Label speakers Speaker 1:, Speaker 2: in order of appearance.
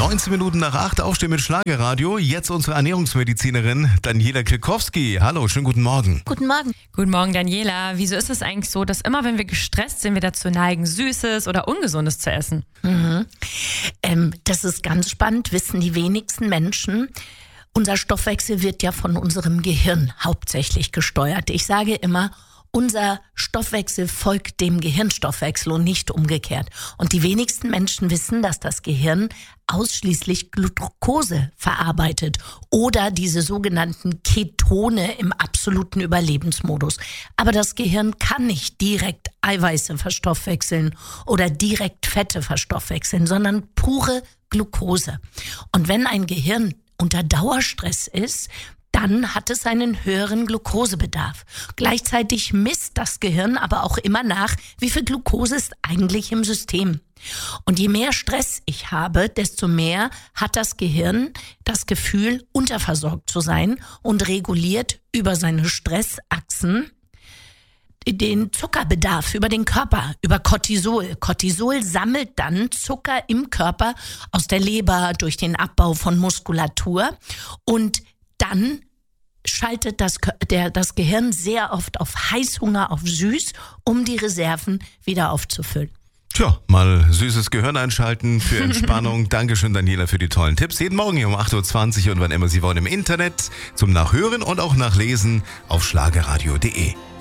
Speaker 1: 19 Minuten nach 8, aufstehen mit Schlagerradio. Jetzt unsere Ernährungsmedizinerin Daniela Klikowski. Hallo, schönen guten Morgen.
Speaker 2: Guten Morgen.
Speaker 3: Guten Morgen, Daniela. Wieso ist es eigentlich so, dass immer, wenn wir gestresst sind, wir dazu neigen, Süßes oder Ungesundes zu essen?
Speaker 2: Das ist ganz spannend, wissen die wenigsten Menschen. Unser Stoffwechsel wird ja von unserem Gehirn hauptsächlich gesteuert. Ich sage immer, unser Stoffwechsel folgt dem Gehirnstoffwechsel und nicht umgekehrt. Und die wenigsten Menschen wissen, dass das Gehirn ausschließlich Glucose verarbeitet oder diese sogenannten Ketone im absoluten Überlebensmodus. Aber das Gehirn kann nicht direkt Eiweiße verstoffwechseln oder direkt Fette verstoffwechseln, sondern pure Glucose. Und wenn ein Gehirn unter Dauerstress ist, dann hat es einen höheren Glukosebedarf. Gleichzeitig misst das Gehirn aber auch immer nach, wie viel Glucose ist eigentlich im System. Und je mehr Stress ich habe, desto mehr hat das Gehirn das Gefühl, unterversorgt zu sein und reguliert über seine Stressachsen den Zuckerbedarf über den Körper, über Cortisol. Cortisol sammelt dann Zucker im Körper aus der Leber durch den Abbau von Muskulatur und dann schaltet das Gehirn sehr oft auf Heißhunger, auf süß, um die Reserven wieder aufzufüllen.
Speaker 1: Tja, mal süßes Gehirn einschalten für Entspannung. Dankeschön, Daniela, für die tollen Tipps. Jeden Morgen hier um 8.20 Uhr und wann immer Sie wollen im Internet zum Nachhören und auch Nachlesen auf schlagerradio.de.